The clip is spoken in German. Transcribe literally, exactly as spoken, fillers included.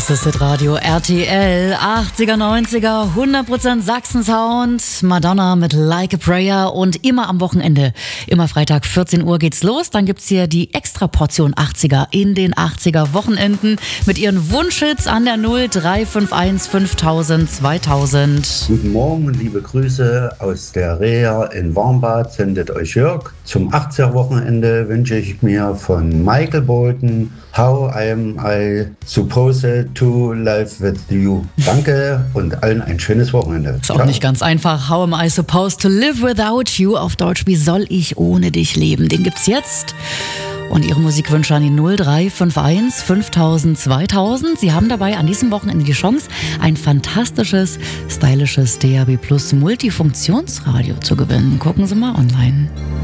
Das ist das Radio R T L, achtziger, neunziger, hundert Prozent Sachsen-Sound, Madonna mit Like a Prayer und immer am Wochenende, immer Freitag vierzehn Uhr geht's los, dann gibt's hier die Extra-Portion achtziger in den achtziger Wochenenden mit ihren Wunschhits an der null drei fünf eins fünftausend zweitausend. Guten Morgen, liebe Grüße aus der Reha in Warmbad, sendet euch Jörg. Zum achtziger Wochenende wünsche ich mir von Michael Bolton How Am I Supposed to Live With You. Danke und allen ein schönes Wochenende. Ist auch Ciao. Nicht ganz einfach. How Am I Supposed to Live Without You? Auf Deutsch, wie soll ich ohne dich leben? Den gibt's jetzt. Und Ihre Musikwünsche an die null drei fünf eins fünftausend zweitausend. Sie haben dabei an diesem Wochenende die Chance, ein fantastisches, stylisches D A B Plus Multifunktionsradio zu gewinnen. Gucken Sie mal online.